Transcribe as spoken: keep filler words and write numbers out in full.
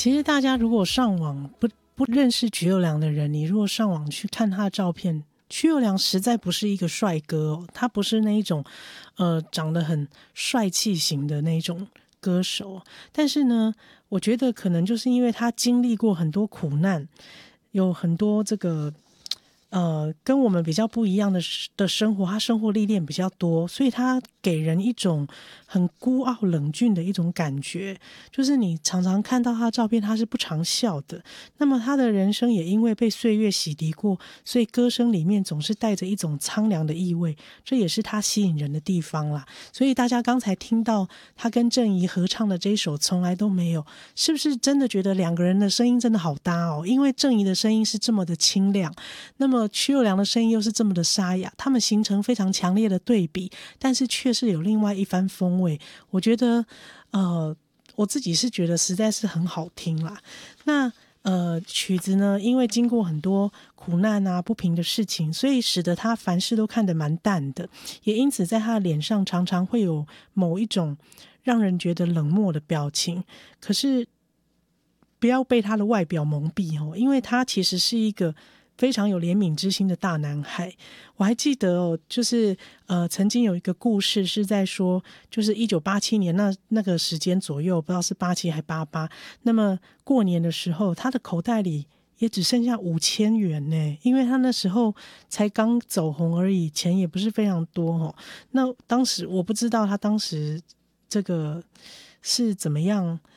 其实大家如果上网不不认识瞿友良的人，你如果上网去看他的照片，瞿友良实在不是一个帅哥哦，他不是那一种呃长得很帅气型的那种歌手。但是呢，我觉得可能就是因为他经历过很多苦难，有很多这个呃跟我们比较不一样的的生活，他生活历练比较多，所以他给人一种很孤傲冷峻的一种感觉，就是你常常看到他的照片，他是不常笑的。那么他的人生也因为被岁月洗涤过，所以歌声里面总是带着一种苍凉的意味，这也是他吸引人的地方啦。所以大家刚才听到他跟郑怡合唱的这一首从来都没有，是不是真的觉得两个人的声音真的好搭哦？因为郑怡的声音是这么的清亮，那么瞿友良的声音又是这么的沙哑，他们形成非常强烈的对比，但是却是有另外一番风味。我觉得呃，我自己是觉得实在是很好听啦。那呃，曲子呢，因为经过很多苦难啊、不平的事情，所以使得他凡事都看得蛮淡的，也因此在他的脸上常常会有某一种让人觉得冷漠的表情。可是不要被他的外表蒙蔽哦，因为他其实是一个非常有怜悯之心的大男孩。我还记得哦，就是呃，曾经有一个故事是在说，就是一九八七年那那个时间左右，不知道是八七还八八。那么过年的时候，他的口袋里也只剩下五千元呢，因为他那时候才刚走红而已，钱也不是非常多哦。那当时我不知道他当时这个是怎么样